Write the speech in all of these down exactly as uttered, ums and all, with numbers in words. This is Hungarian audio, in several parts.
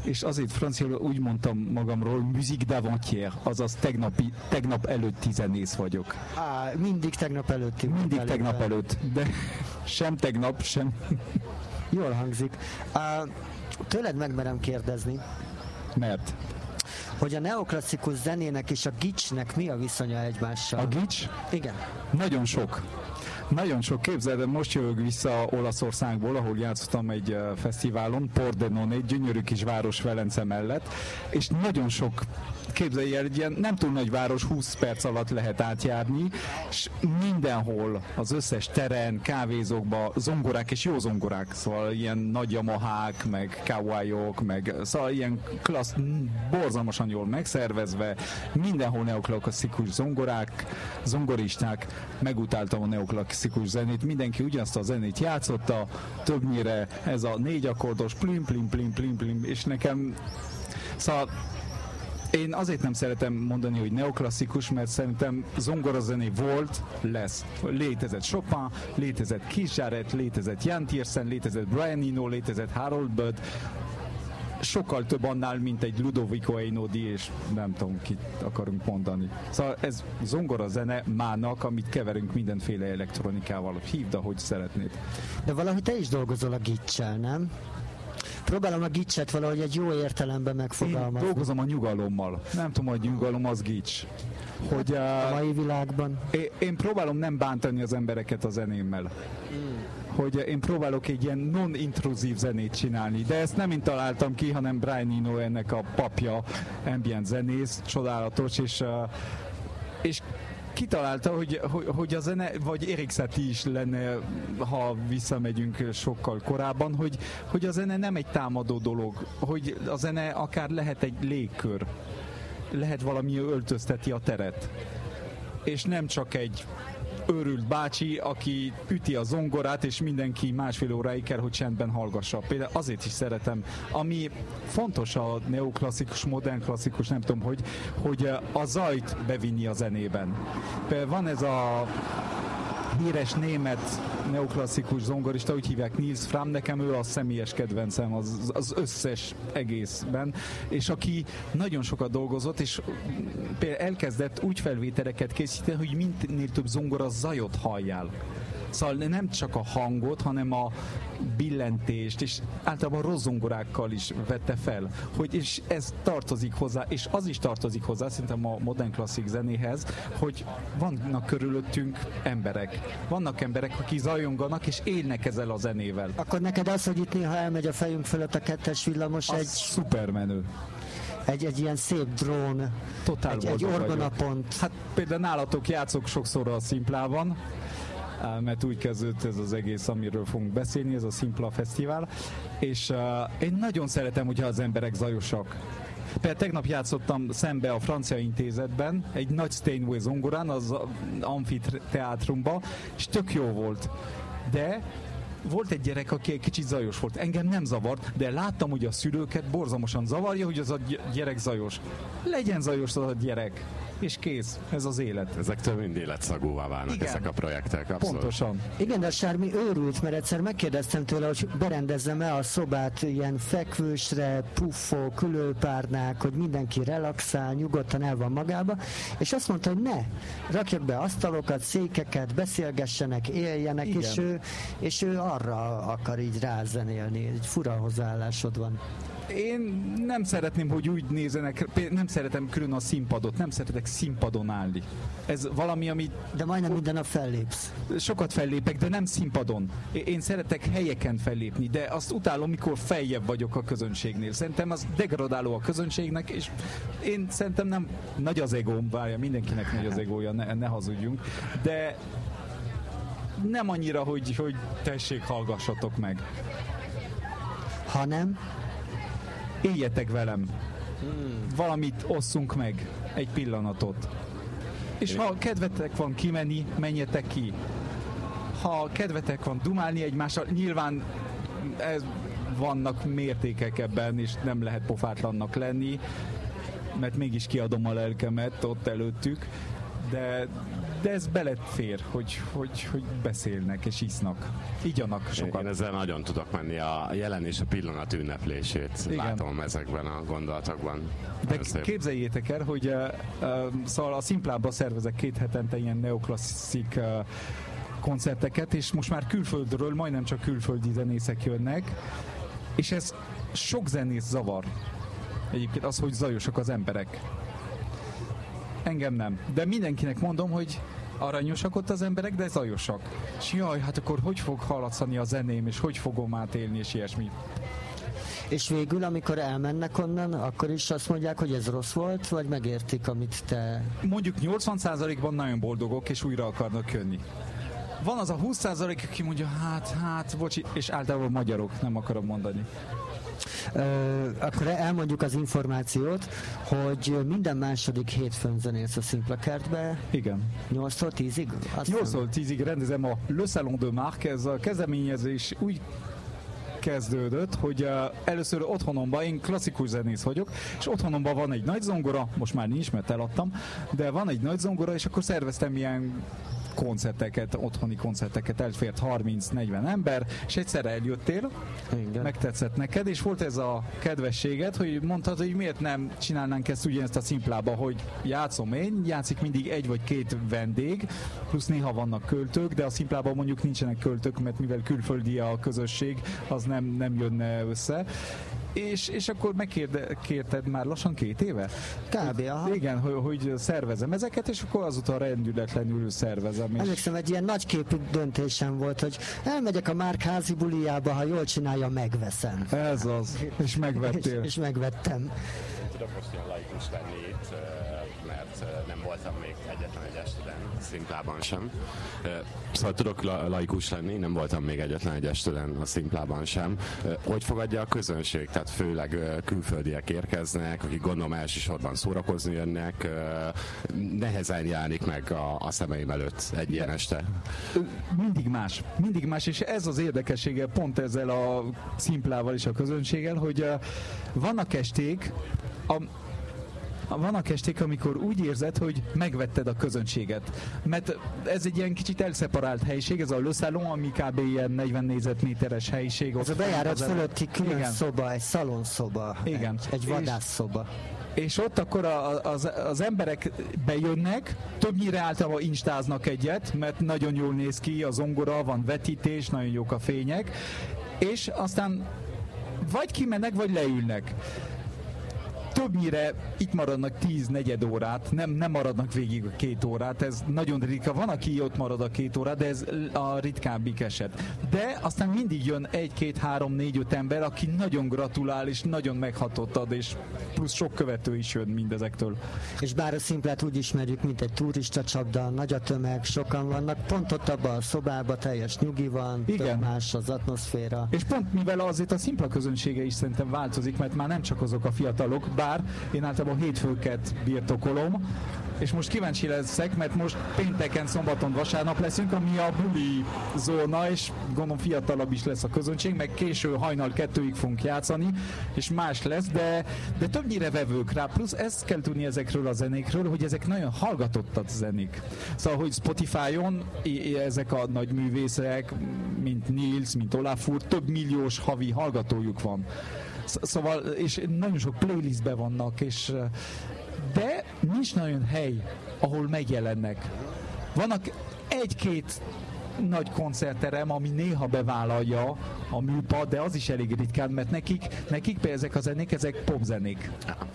és azért franciául úgy mondtam magamról, musique d'avant-hier, azaz tegnapi, tegnap előtti zenész vagyok. Á, mindig tegnap előtti. Mindig tegnap előtt, de sem tegnap, sem... Jól hangzik. Uh, tőled megmerem kérdezni. Mert? Hogy a neoklasszikus zenének és a gicsnek mi a viszonya egymással? A gics? Igen. Nagyon sok. Nagyon sok, képzeld, most jövök vissza Olaszországból, ahol játszottam egy uh, fesztiválon, Pordenone, egy gyönyörű kis város Velence mellett, és nagyon sok, képzelj el, egy ilyen nem túl nagy város, húsz perc alatt lehet átjárni, és mindenhol, az összes teren, kávézókban zongorák, és jó zongorák, szóval ilyen nagy Yamahák, meg Kawaiok, meg szóval ilyen klassz, borzalmasan jól megszervezve, mindenhol neoklasszikus zongorák, zongoristák, megutáltam a neoklasszikus zenét, mindenki ugyanazt a zenét játszotta, többnyire ez a négy akkordos plim, plim, plim, plim, plim, és nekem, szóval én azért nem szeretem mondani, hogy neoklasszikus, mert szerintem zongorazené volt, lesz. Létezett Chopin, létezett Keith Jarrett, létezett Jan Tiersen, létezett Brian Eno, létezett Harold Budd, sokkal több annál, mint egy Ludovico Einaudi, és nem tudom, kit akarunk mondani. Szóval ez zongorazene mának, amit keverünk mindenféle elektronikával. Hívd, ahogy szeretnéd. De valahogy te is dolgozol a gicsel, nem? Próbálom a gicset valahogy egy jó értelemben megfogalmazni. Én dolgozom a nyugalommal. Nem tudom, hogy nyugalom az gics. Hogy, a mai világban? Én, én próbálom nem bántani az embereket a zenémmel. Mm. Hogy én próbálok egy ilyen non-intruzív zenét csinálni, de ezt nem én találtam ki, hanem Brian Eno, ennek a papja, ambient zenész, csodálatos, és, és kitalálta, hogy, hogy, hogy a zene, vagy Erik Satie is lenne, ha visszamegyünk sokkal korábban, hogy, hogy a zene nem egy támadó dolog, hogy a zene akár lehet egy légkör, lehet valami öltözteti a teret, és nem csak egy őrült bácsi, aki üti a zongorát, és mindenki másfél óráig kell, hogy csendben hallgassa. Például azért is szeretem, ami fontos a neoklasszikus, modern klasszikus, nem tudom, hogy, hogy a zajt bevinni a zenében. Például van ez a híres német neoklasszikus zongorista, úgy hívják, Nils Fram, nekem ő a személyes kedvencem az, az összes egészben, és aki nagyon sokat dolgozott, és például elkezdett úgy felvételeket készíteni, hogy minél több zongora zajot halljál. Szóval nem csak a hangot, hanem a billentést, és általában rossz zongorákkal is vette fel, hogy és ez tartozik hozzá, és az is tartozik hozzá, szerintem a modern klasszik zenéhez, hogy vannak körülöttünk emberek. Vannak emberek, akik zajonganak, és élnek ezzel a zenével. Akkor neked az, hogy itt néha elmegy a fejünk fölött a kettes villamos, az egy... szupermenő. Egy, egy ilyen szép drón, Totál egy, egy orgonapont. Hát például nálatok játszok sokszor a Szimplában, mert úgy kezdődött ez az egész, amiről fogunk beszélni, ez a Szimpla Fesztivál, és uh, én nagyon szeretem, hogyha az emberek zajosak. Például tegnap játszottam szembe a Francia Intézetben, egy nagy Steinway zongorán, az amfiteátrumban, és tök jó volt. De volt egy gyerek, aki egy kicsit zajos volt. Engem nem zavart, de láttam, hogy a szülőket borzalmasan zavarja, hogy az a gyerek zajos. Legyen zajos az a gyerek. És kész, ez az élet. Ezek több mind életszagúvá válnak. Igen. Ezek a projektek, abszolút. Pontosan. Igen, de a Sármi őrült, mert egyszer megkérdeztem tőle, hogy berendezzem-e a szobát ilyen fekvősre, puffok, ülőpárnák, hogy mindenki relaxál, nyugodtan el van magába, és azt mondta, hogy ne, rakjak be asztalokat, székeket, beszélgessenek, éljenek, és ő, és ő arra akar így rázenélni. Egy fura hozzáállásod van. Én nem szeretném, hogy úgy nézenek, nem szeretem külön a színpadot, nem szeretek színpadon állni. Ez valami, ami... De majdnem minden nap fellépsz. Sokat fellépek, de nem színpadon. Én szeretek helyeken fellépni, de azt utálom, mikor feljebb vagyok a közönségnél. Szerintem az degradáló a közönségnek, és én szerintem nem nagy az egóm, várja, mindenkinek nagy az egója, ne, ne hazudjunk, de nem annyira, hogy, hogy tessék, hallgassatok meg. Hanem? Éljetek velem. Hmm. Valamit osszunk meg. Egy pillanatot. És ha kedvetek van kimenni, menjetek ki. Ha kedvetek van dumálni egymással, nyilván ez, vannak mértékek ebben, és nem lehet pofátlannak lenni, mert mégis kiadom a lelkemet ott előttük. de, de ez belefér, hogy, hogy, hogy beszélnek és isznak. Igyanak sokat. Én ezzel nagyon tudok menni, a jelen és a pillanat ünneplését igen. látom ezekben a gondolatokban. De képzeljétek el, hogy uh, uh, szóval a Szimplába szervezek két hetente ilyen neoklasszik uh, koncerteket, és most már külföldről majdnem csak külföldi zenészek jönnek, és ez sok zenész zavar. Egyébként az, hogy zajosak az emberek. Engem nem. De mindenkinek mondom, hogy aranyosak ott az emberek, de zajosak. És jaj, hát akkor hogy fog hallatszani a zeném, és hogy fogom átélni, és ilyesmi. És végül, amikor elmennek onnan, akkor is azt mondják, hogy ez rossz volt, vagy megértik, amit te... Mondjuk nyolcvan százalékban nagyon boldogok, és újra akarnak jönni. Van az a húsz százalék, aki mondja, hát, hát, bocsi, és általában magyarok, nem akarom mondani. Ö, akkor elmondjuk az információt, hogy minden második hétfőn zenélsz a Szimpla kertbe. Igen. nyolctól tízig? nyolctól tízig rendezem a Le Salon de Marc, ez a kezdeményezés úgy kezdődött, hogy uh, először otthonomban, én klasszikus zenész vagyok, és otthonomban van egy nagy zongora, most már nincs, mert eladtam, de van egy nagy zongora, és akkor szerveztem ilyen koncerteket, otthoni koncerteket, elfért harminc-negyven ember, és egyszer eljöttél, igen. megtetszett neked, és volt ez a kedvességed, hogy mondtad, hogy miért nem csinálnánk ezt ugyanezt a Szimplába, hogy játszom én, játszik mindig egy vagy két vendég, plusz néha vannak költők, de a Szimplában mondjuk nincsenek költők, mert mivel külföldi a közösség, az nem, nem jönne össze. És, és akkor megkérted már lassan két éve? Kb. Aha. Igen, hogy, hogy szervezem ezeket, és akkor azután rendületlenül szervezem. Emlékszem, egy ilyen nagyképű döntésem volt, hogy elmegyek a Márk házi bulijába, ha jól csinálja, megveszem. Ez az, és megvettél. és, és megvettem. Tudok most ilyen laikus lenni itt, mert nem voltam még egyetlen egy esteden, Szimplában sem. Szóval tudok la- laikus lenni, nem voltam még egyetlen egy esteden a Szimplában sem. Hogy fogadja a közönség? Tehát főleg külföldiek érkeznek, akik gondolom elsősorban szórakozni jönnek. Nehezen jelenik meg a, a szemeim előtt egy ilyen este. Mindig más. Mindig más, és ez az érdekessége pont ezzel a Szimplával és a közönséggel, hogy vannak esték, a Vannak esték, amikor úgy érzed, hogy megvetted a közönséget. Mert ez egy ilyen kicsit elszeparált helység, ez a Le Salon, ami kb. Ilyen negyven négyzetméteres helység. Ez a bejárat fölötti külön igen. szoba, egy szalonszoba, igen. egy, egy vadászszoba. És, és ott akkor a, az, az emberek bejönnek, többnyire általában instáznak egyet, mert nagyon jól néz ki, a zongora, van vetítés, nagyon jók a fények, és aztán vagy kimennek, vagy leülnek. Többnyire itt maradnak tíz negyed órát, nem, nem maradnak végig a két órát, ez nagyon ritka. Van, aki ott marad a két órát, de ez a ritkábbik eset. De aztán mindig jön egy, két, három, négy, öt ember, aki nagyon gratulál, és nagyon meghatottad, és plusz sok követő is jön mindezektől. És bár a Szimplát úgy ismerjük, mint egy turista csapda, nagy a tömeg, sokan vannak, pont ott abban a szobában teljes nyugi van, igen. más az atmoszféra. És pont mivel azért a Szimpla közönsége is szerintem változik, mert már nem csak azok a fiatalok, bár én általában hétfőket birtokolom, és most kíváncsi leszek, mert most pénteken, szombaton, vasárnap leszünk, ami a buli zóna, és gondolom fiatalabb is lesz a közönség, meg késő hajnal kettőig fogunk játszani, és más lesz, de, de többnyire vevők rá, plusz ezt kell tudni ezekről a zenékről, hogy ezek nagyon hallgatottat zenék. Szóval, hogy Spotify-on ezek a nagy művészek, mint Nils, mint Olafur, több milliós havi hallgatójuk van. Szóval, és nagyon sok playlistben vannak, és de nincs nagyon hely, ahol megjelennek. Vannak egy-két nagy koncertterem, ami néha bevállalja a műpad, de az is elég ritkán, mert nekik, nekik például ezek a zenék, ezek popzenék.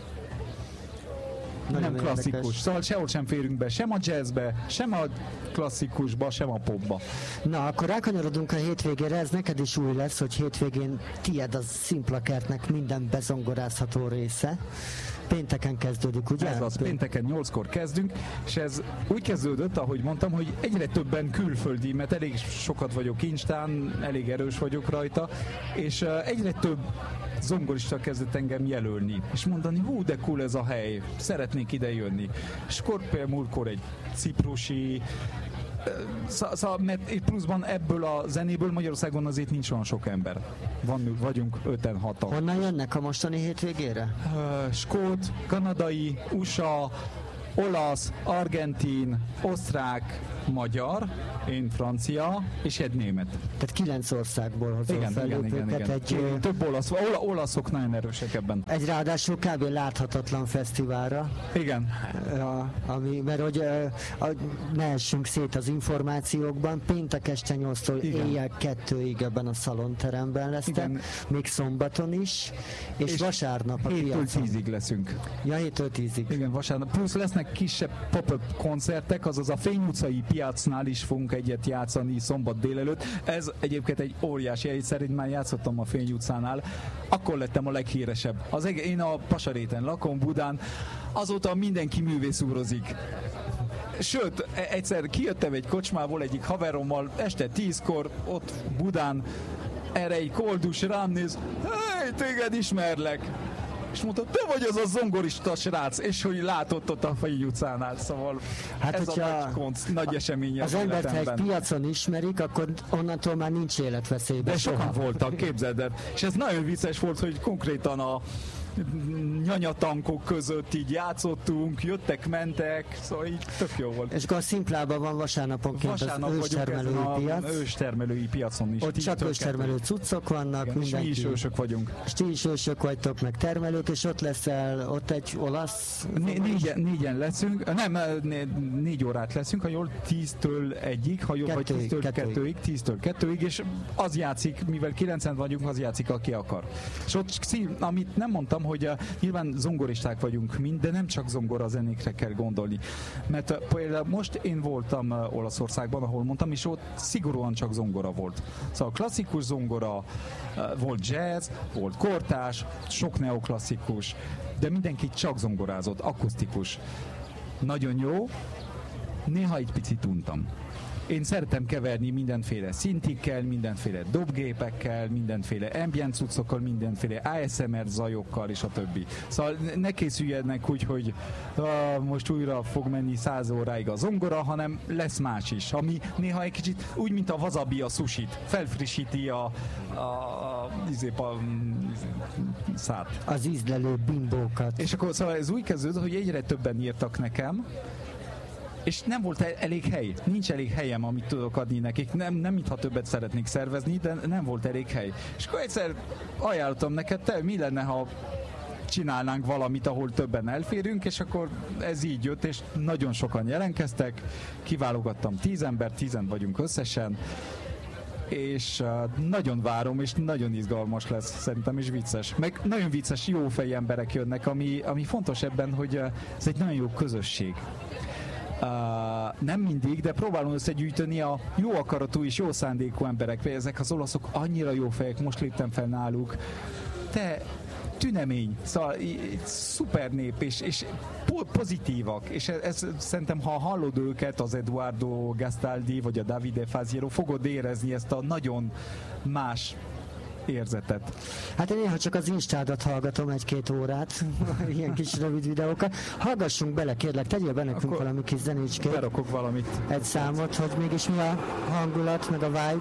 Nagyon nem klasszikus. Érdekes. Szóval sehol sem férünk be, sem a jazzbe, sem a klasszikusba, sem a popba. Na, akkor rákanyarodunk a hétvégére, ez neked is új lesz, hogy hétvégén tied a Szimpla kertnek minden bezongorázható része. Pénteken kezdődik, ugye? Ez az, pénteken nyolckor kezdünk, és ez úgy kezdődött, ahogy mondtam, hogy egyre többen külföldi, mert elég sokat vagyok Instán, elég erős vagyok rajta, és egyre több zongorista kezdett engem jelölni, és mondani, hú, de cool ez a hely, szeretnék ide jönni. És akkor például múltkor egy ciprusi, szóval, mert pluszban ebből a zenéből Magyarországon azért nincs olyan sok ember. Van, vagyunk öten, hatan. Honnan jönnek a mostani hétvégére? Uh, skót, kanadai, u es á, olasz, argentin, osztrák, magyar, én francia, és egy német. Tehát kilenc országból hozol igen, fellépőket. igen, igen, igen. Egy, Több olasz, ola, olaszok nagyon erősek ebben. Egy ráadásul kb. Láthatatlan fesztiválra. Igen. A, ami, mert hogy a, a, ne essünk szét az információkban, péntek este nyolctól éjjel kettőig ebben a szalonteremben lesztek, még szombaton is, és, és vasárnap a héttől piacon. tízig leszünk. Ja, héttől tízig. Igen, vasárnap. Plusz lesznek kisebb pop-up koncertek, azaz a Fény utcai piacnál is fogunk egyet játszani szombat délelőtt. Ez egyébként egy óriási hely, szerint már játszottam a Fény utcánál. Akkor lettem a leghíresebb. Az eg- én a Pasaréten lakom, Budán, azóta mindenki művészúrozik. Sőt, egyszer kijöttem egy kocsmából egyik haverommal, este tízkor, ott Budán, erre egy koldus rám néz, hely, téged ismerlek! És mondta, te vagy az a zongorista srác, és hogy látott ott a Fény utcánál, szóval hát, ez a nagy, konc, nagy esemény az, az embert, ha egy piacon ismerik, akkor onnantól már nincs életveszélyben. De sokan voltak, képzeld el. És ez nagyon vicces volt, hogy konkrétan a nyanyatankok között így játszottunk, jöttek, mentek, szóval így tök jó volt. És akkor a Szimplában van vasárnaponként Vasárnap az őstermelői piac. őstermelői piacon is. Ott csak őstermelő cuccok vannak. Igen, mindenki. És mi is ősök vagyunk. És ti is ősök vagytok, meg termelők, és ott leszel, ott egy olasz... Né- négyen, négyen leszünk, nem, négy órát leszünk, ha jól tíztől egyig, ha jól, vagy tíztől kettőig, tíztől kettőig, és az játszik, mivel kilencen vagyunk, az játszik, aki akar. És ott, amit nem mondtam, hogy uh, nyilván zongoristák vagyunk mind, de nem csak zongora zenékre kell gondolni. Mert uh, például most én voltam uh, Olaszországban, ahol mondtam, és ott szigorúan csak zongora volt. Szóval klasszikus zongora, uh, volt jazz, volt kortárs, sok neoklasszikus, de mindenki csak zongorázott, akusztikus. Nagyon jó, néha egy picit untam. Én szeretem keverni mindenféle szintikkel, mindenféle dobgépekkel, mindenféle ambient cuccokkal, mindenféle á es em er zajokkal és a többi. Szóval ne készüljenek úgy, hogy uh, most újra fog menni száz óráig a zongora, hanem lesz más is, ami néha egy kicsit úgy, mint a wasabi a sushit, felfrissíti a, a, a, a, a szát. Az ízlelő bimbókat. És akkor szóval ez úgy kezdődött, hogy egyre többen írtak nekem, és nem volt elég hely. Nincs elég helyem, amit tudok adni nekik. Nem, nem mintha többet szeretnék szervezni, de nem volt elég hely. És akkor egyszer ajánlottam neked, te mi lenne, ha csinálnánk valamit, ahol többen elférünk, és akkor ez így jött, és nagyon sokan jelentkeztek. Kiválogattam tíz ember, tízen vagyunk összesen, és uh, nagyon várom, és nagyon izgalmas lesz szerintem, és vicces. Meg nagyon vicces, jó fej emberek jönnek, ami, ami fontos ebben, hogy uh, ez egy nagyon jó közösség. Uh, nem mindig, de próbálom összegyűjteni a jó akaratú és jó szándékú emberek. Ezek az olaszok annyira jó fejek, most léptem fel náluk. Te tünemény, szóval szuper nép, és, és pozitívak, és ez, ez szerintem, ha hallod őket, az Eduardo Gastaldi, vagy a Davide Faziero, fogod érezni ezt a nagyon más érzetet. Hát én néha csak az Instádat hallgatom egy-két órát, ilyen kis rövid videókat. Hallgassunk bele, kérlek, tegyél be nekünk akkor valami kis zenécskét. Berakok valamit. Egy számot, hogy mégis mi a hangulat, meg a vibe.